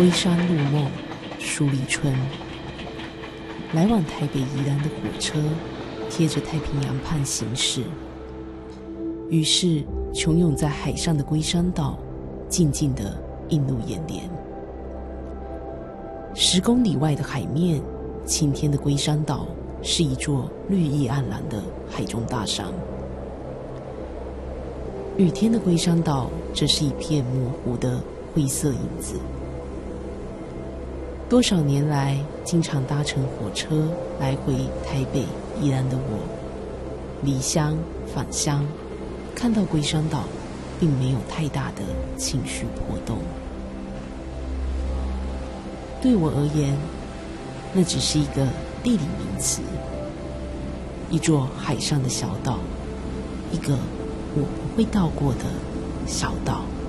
龟山路梦书立春，来往台北宜兰的火车贴着太平洋畔行驶，于是汹涌在海上的龟山岛静静地映入眼帘。10公里外的海面，晴天的龟山岛是一座绿意盎然的海中大山，雨天的龟山岛则是一片模糊的灰色影子。多少年来，经常搭乘火车来回台北宜兰的我，离乡返乡，看到龟山岛并没有太大的情绪波动。对我而言，那只是一个地理名词，一座海上的小岛，一个我不会到过的小岛。